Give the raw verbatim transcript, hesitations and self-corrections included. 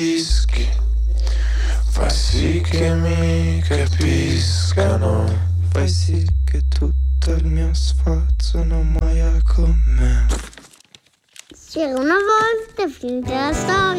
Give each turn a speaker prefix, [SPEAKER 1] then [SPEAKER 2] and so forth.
[SPEAKER 1] Fischi, fa sì che mi capiscano, fai sì che tutto il mio sforzo non muoia con me.
[SPEAKER 2] C'era una volta finita la storia